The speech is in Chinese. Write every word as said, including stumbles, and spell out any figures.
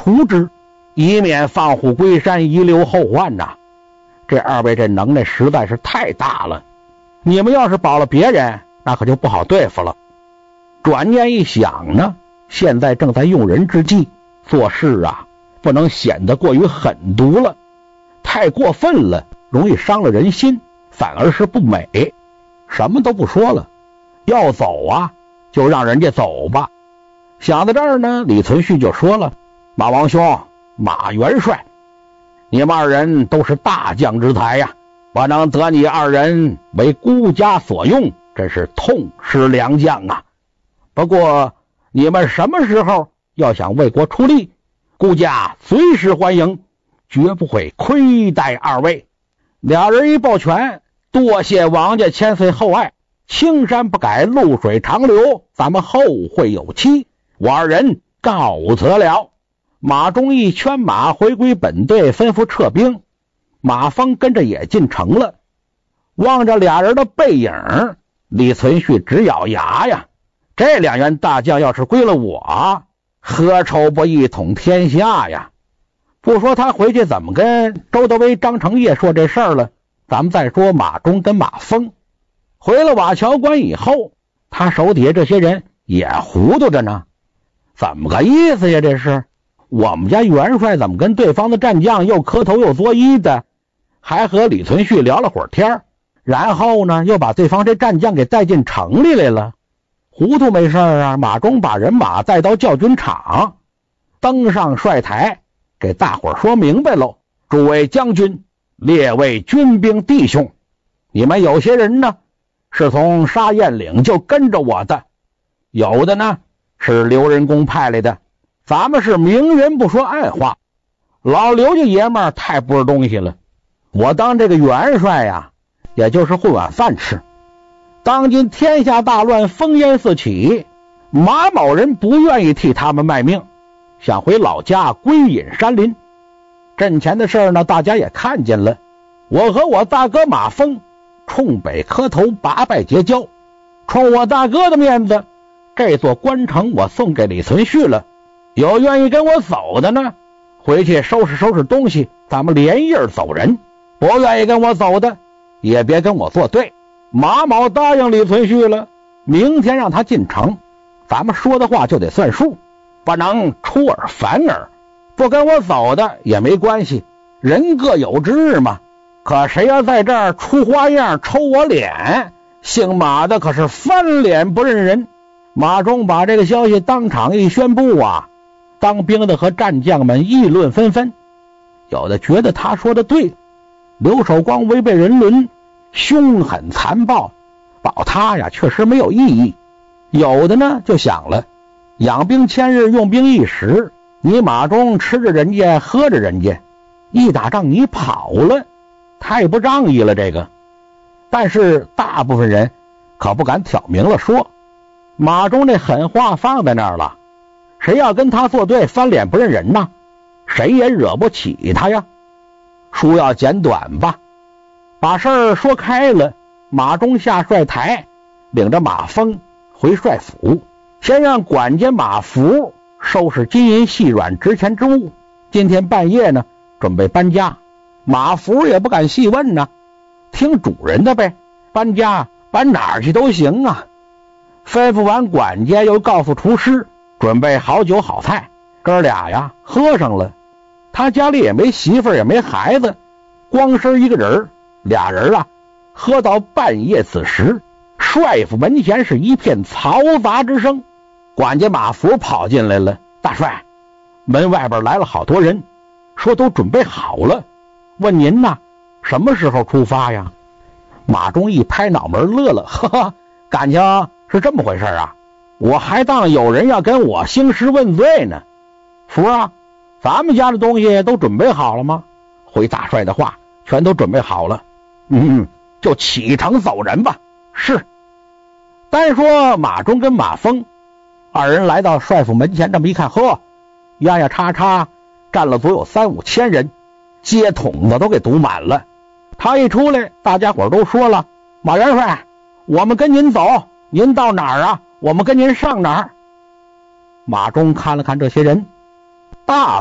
除之，以免放虎归山，遗留后患呐、啊。这二位这能耐实在是太大了，你们要是保了别人，那可就不好对付了。转念一想呢，现在正在用人之际，做事啊不能显得过于狠毒了，太过分了容易伤了人心，反而是不美。什么都不说了，要走啊就让人家走吧。想到这儿呢，李存勖就说了：马王兄，马元帅，你们二人都是大将之才呀，我能得你二人为孤家所用，真是痛失良将啊。不过你们什么时候要想为国出力，孤家随时欢迎，绝不会亏待二位。俩人一抱拳，多谢王家千岁厚爱，青山不改，露水长流，咱们后会有期，我二人告辞了。马忠义圈马回归本队，吩咐撤兵。马峰跟着也进城了。望着俩人的背影，李存勖直咬牙呀，这两员大将要是归了我，何愁不一统天下呀。不说他回去怎么跟周德威、张承业说这事儿了，咱们再说马忠跟马峰。回了瓦桥关以后，他手底下这些人也糊涂着呢。怎么个意思呀？这是我们家元帅怎么跟对方的战将又磕头又作揖的，还和李存勖聊了会儿天，然后呢又把对方这战将给带进城里来了。糊涂没事啊，马忠把人马带到教军场，登上帅台，给大伙儿说明白喽：诸位将军，列位军兵弟兄，你们有些人呢是从沙燕岭就跟着我的，有的呢是刘仁恭派来的，咱们是明人不说暗话，老刘家爷们儿太不是东西了，我当这个元帅呀，也就是混碗饭吃。当今天下大乱，烽烟四起，马某人不愿意替他们卖命，想回老家归隐山林。阵前的事呢，大家也看见了，我和我大哥马峰冲北磕头拔拜结交，冲我大哥的面子，这座关城我送给李存勖了。有愿意跟我走的呢，回去收拾收拾东西，咱们连夜走人。不愿意跟我走的，也别跟我作对。马某答应李存勖了，明天让他进城，咱们说的话就得算数，不能出尔反尔。不跟我走的也没关系，人各有志嘛。可谁要在这儿出花样抽我脸，姓马的可是翻脸不认人。马忠把这个消息当场一宣布啊，当兵的和战将们议论纷纷，有的觉得他说的对，刘守光违背人伦，凶狠残暴，保他呀确实没有意义。有的呢就想了，养兵千日，用兵一时，你马忠吃着人家喝着人家，一打仗你跑了，太不仗义了这个。但是大部分人可不敢挑明了说，马忠这狠话放在那儿了，谁要跟他作对，翻脸不认人呐，谁也惹不起他呀。书要简短吧，把事儿说开了，马忠下帅台，领着马峰回帅府，先让管家马福收拾金银细软值钱之物，今天半夜呢准备搬家。马福也不敢细问呢，听主人的呗，搬家搬哪儿去都行啊。吩咐完管家，又告诉厨师准备好酒好菜，哥俩呀喝上了。他家里也没媳妇儿也没孩子，光身一个人，俩人啊喝到半夜，此时帅府门前是一片嘈杂之声。管家马福跑进来了：大帅，门外边来了好多人，说都准备好了，问您呢什么时候出发呀？马忠一拍脑门乐了，哈哈，感情是这么回事啊，我还当有人要跟我兴师问罪呢。福啊，咱们家的东西都准备好了吗？回大帅的话全都准备好了，嗯，就启程走人吧。是。单说马忠跟马峰二人来到帅府门前，这么一看，呵，压压叉叉站了足有三五千人，街筒子都给堵满了。他一出来，大家伙都说了：马元帅，我们跟您走，您到哪儿啊，我们跟您上哪儿。马忠看了看这些人，大